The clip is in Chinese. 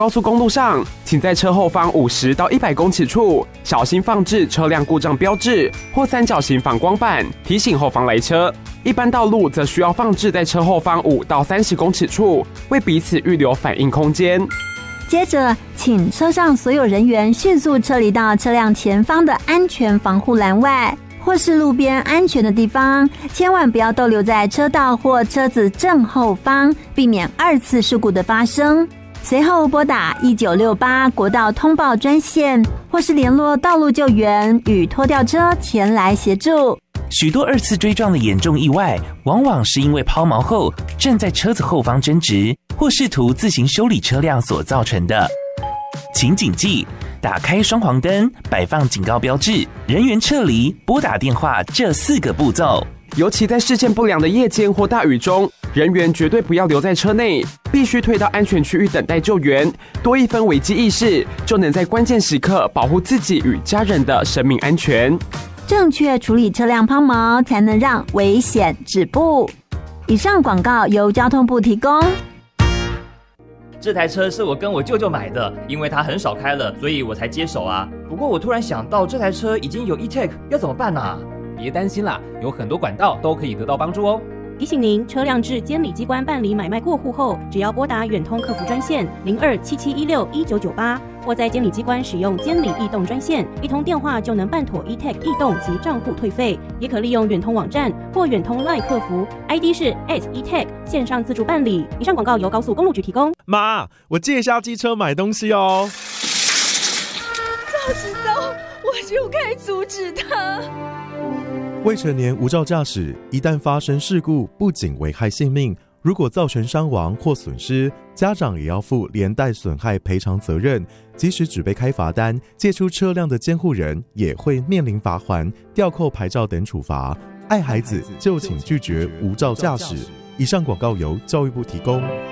高速公路上，请在车后方50到100公尺处小心放置车辆故障标志或三角形反光板，提醒后方来车。一般道路则需要放置在车后方5到30公尺处，为彼此预留反应空间。 接着，请车上所有人员迅速撤离到车辆前方的安全防护栏外，或是路边安全的地方，千万不要逗留在车道或车子正后方，避免2次事故的发生。随后拨打1968国道通报专线，或是联络道路救援与拖吊车前来协助。 许多2次追撞的严重意外，往往是因为抛锚后站在车子后方争执，或试图自行修理车辆所造成的。请谨记，打开双黄灯、摆放警告标志、人员撤离、拨打电话这4个步骤。 尤其在视线不良的夜间或大雨中，人员绝对不要留在车内，必须退到安全区域等待救援。多一分危机意识，就能在关键时刻保护自己与家人的生命安全。 正确处理车辆抛锚，才能让危险止步。以上广告由交通部提供。 这台车是我跟我舅舅买的，因为他很少开了，所以我才接手啊。不过我突然想到，这台车已经有 E-Tech， 要怎么办啊？ 别担心啦，有很多管道都可以得到帮助哦。 提醒您，车辆至监理机关办理买卖过户后，只要拨打远通客服专线0277161998，或在监理机关使用监理异动专线，一通电话就能办妥 E-Tech 异动及账户退费。也可利用远通网站或远通 LINE 客服 ，ID 是 @E-Tech 线上自助办理。以上广告由高速公路局提供。 妈，我借一下机车买东西哦。 早知道我就该阻止他。 未成年无照驾驶，一旦发生事故，不仅危害性命，如果造成伤亡或损失，家长也要负连带损害赔偿责任。即使只被开罚单，借出车辆的监护人也会面临罚锾、吊扣牌照等处罚。爱孩子就请拒绝无照驾驶。以上广告由教育部提供。